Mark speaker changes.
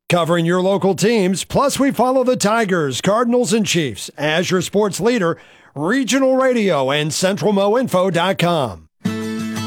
Speaker 1: Covering your local teams, plus we follow the Tigers, Cardinals, and Chiefs. As your sports leader, Regional Radio and CentralMoInfo.com.